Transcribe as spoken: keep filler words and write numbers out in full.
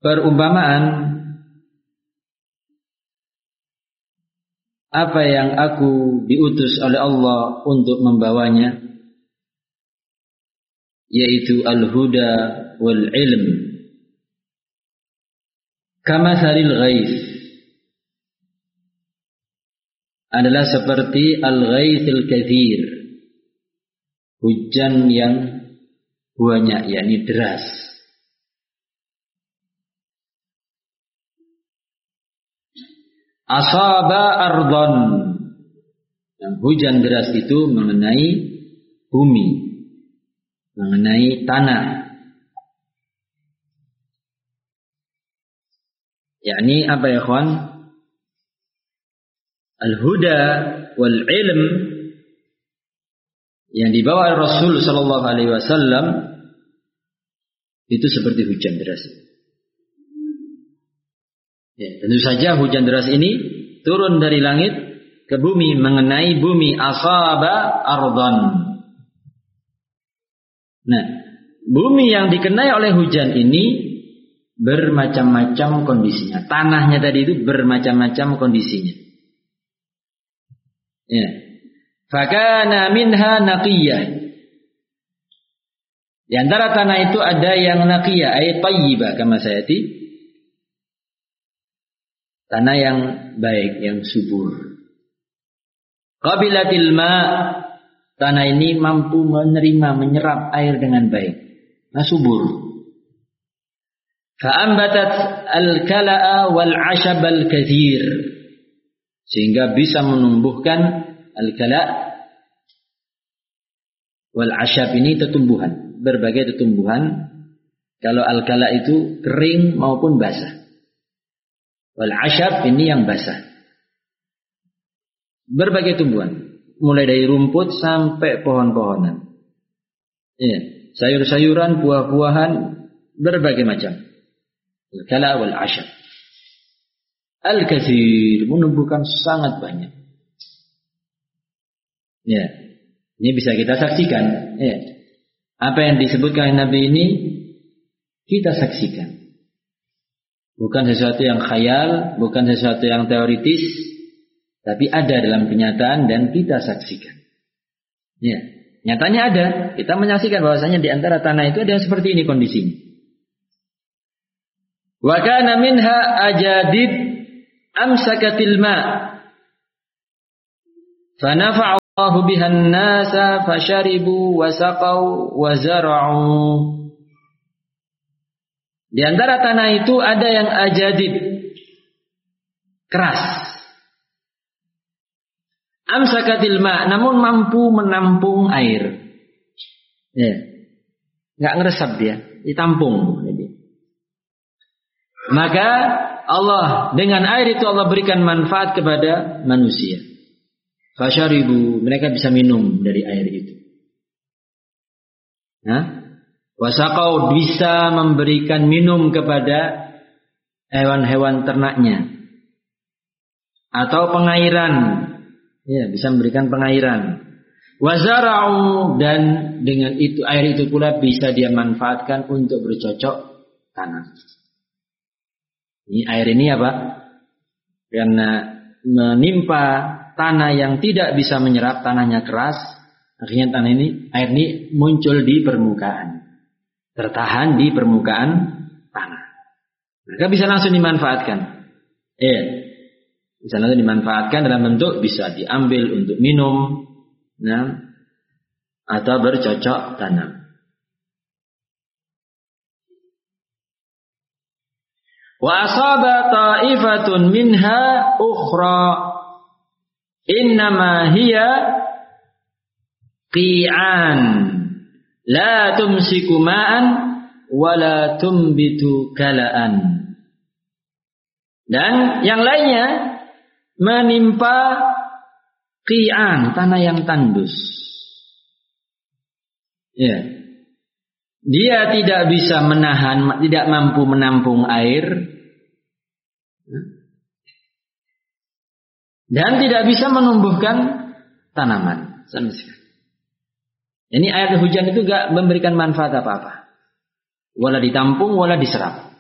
perumpamaan apa yang aku diutus oleh Allah untuk membawanya, yaitu al-huda wal ilm, kamathalil ghaith, adalah seperti al-ghaithil kathir, hujan yang banyak, yakni deras. Asaba ardon, yang hujan deras itu mengenai bumi, mengenai tanah. Yakni apa ya kawan? Al-huda wal ilm yang dibawa oleh Rasul sallallahu alaihi wasallam itu seperti hujan deras. Ya, tentu saja hujan deras ini turun dari langit ke bumi, mengenai bumi. Asaba ardhan. Nah, bumi yang dikenai oleh hujan ini bermacam-macam kondisinya. Tanahnya tadi itu bermacam-macam kondisinya. Ya. Fakana minha naqiyah. Di antara tanah itu ada yang naqiyah, ay tayyibah kama sayati. Tanah yang baik, yang subur. Qabilatil ma, tanah ini mampu menerima, menyerap air dengan baik. Nah, subur. Fa'ambatat al-kala'a wal-'ashab al-kathir, sehingga bisa menumbuhkan al-kala' wal-'ashab, ini tumbuhan, berbagai tumbuhan. Kalau al-kala' itu kering maupun basah. Wal-'ashab ini yang basah. Berbagai tumbuhan, mulai dari rumput sampai pohon-pohonan. Ya, sayur-sayuran, buah-buahan, berbagai macam. Al-kala' wal-'ashab. Al-kathir, menumbuhkan sangat banyak. Ya, ini bisa kita saksikan. Ya. Apa yang disebutkan Nabi ini kita saksikan. Bukan sesuatu yang khayal, bukan sesuatu yang teoritis, tapi ada dalam kenyataan dan kita saksikan. Ya, nyatanya ada. Kita menyaksikan bahwasanya di antara tanah itu ada yang seperti ini kondisinya. Wa kana minha ajadib amsakatil ma, fa nafa'a Allahu bihan nasa fasharibu wa saqau wa zara'u. Di antara tanah itu ada yang ajadib, keras. Amsakatil ma, namun mampu menampung air. Ya. Enggak ngeresap dia, ditampung. Maka Allah, dengan air itu Allah berikan manfaat kepada manusia. Fasharibu, mereka bisa minum dari air itu. Nah, wasaqau, bisa memberikan minum kepada hewan-hewan ternaknya. Atau pengairan. Ya, bisa memberikan pengairan. Wazara'u, dan dengan itu air itu pula bisa dia manfaatkan untuk bercocok tanam. Ini air ini apa? Karena menimpa tanah yang tidak bisa menyerap, tanahnya keras, akhirnya tanah ini, air ini muncul di permukaan. Tertahan di permukaan tanah. Maka bisa langsung dimanfaatkan. Eh, bisa langsung dimanfaatkan dalam bentuk bisa diambil untuk minum, nah, atau bercocok tanam. Wa asaba ta'ifatun minha ukhra innama hiya qi'an la tumsiku ma'an wala tumbitu kala'an. Dan yang lainnya menimpa qi'an, tanah yang tandus. Ya. Dia tidak bisa menahan, tidak mampu menampung air, dan tidak bisa menumbuhkan tanaman sama sekali. Ini air hujan itu gak memberikan manfaat apa-apa. Wala ditampung, wala diserap.